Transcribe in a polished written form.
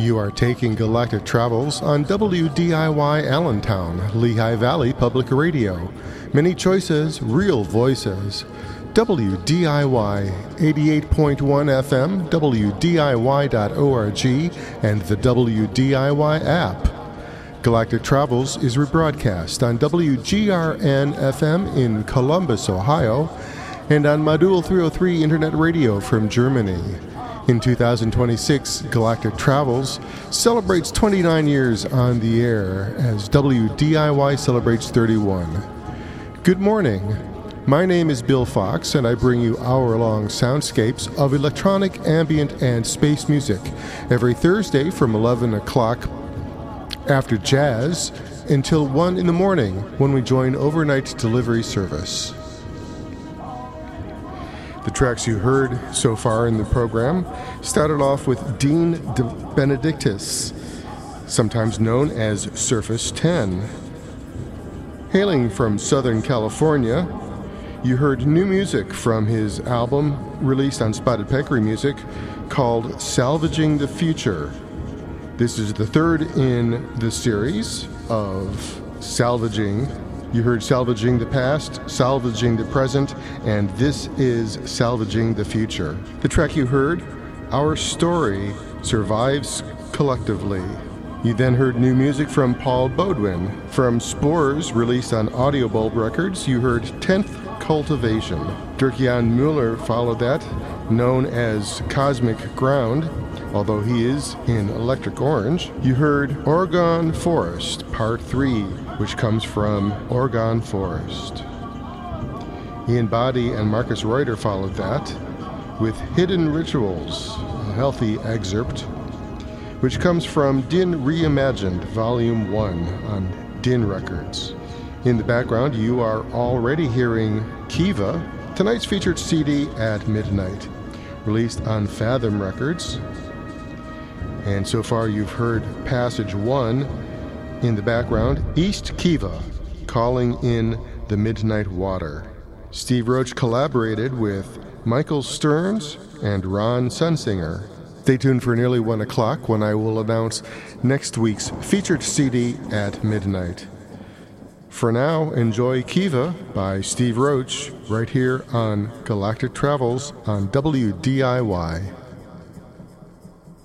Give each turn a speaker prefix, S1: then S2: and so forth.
S1: You are taking Galactic Travels on WDIY Allentown, Lehigh Valley Public Radio. Many choices, real voices. WDIY 88.1 FM, WDIY.org, and the WDIY app. Galactic Travels is rebroadcast on WGRN FM in Columbus, Ohio, and on Modul 303 Internet Radio from Germany. In 2026, Galactic Travels celebrates 29 years on the air as WDIY celebrates 31. Good morning. My name is Bill Fox, and I bring you hour-long soundscapes of electronic, ambient, and space music every Thursday from 11 o'clock after jazz until 1 in the morning when we join overnight delivery service. The tracks you heard so far in the program started off with Dean De Benedictis, sometimes known as Surface 10. Hailing from Southern California, you heard new music from his album released on Spotted Peccary Music called Salvaging the Future. This is the third in the series of Salvaging. You heard Salvaging the Past, Salvaging the Present, and this is Salvaging the Future. The track you heard, Our Story Survives Collectively. You then heard new music from Paul Bodwin. From Spores, released on Audio Bulb Records, you heard 10th Cultivation. Dirk-Jan Mueller followed that, known as Cosmic Ground, although he is in Electric Orange. You heard Oregon Forest, Part 3, which comes from Oregon Forest. Ian Boddy and Marcus Reuter followed that with Hidden Rituals, a healthy excerpt, which comes from Din Reimagined, Volume 1 on Din Records. In the background, you are already hearing Kiva, tonight's featured CD at midnight, released on Fathom Records. And so far you've heard Passage 1 in the background, East Kiva, Calling in the Midnight Water. Steve Roach collaborated with Michael Stearns and Ron Sunsinger. Stay tuned for nearly 1 o'clock when I will announce next week's featured CD at midnight. For now, enjoy Kiva by Steve Roach right here on Galactic Travels on WDIY.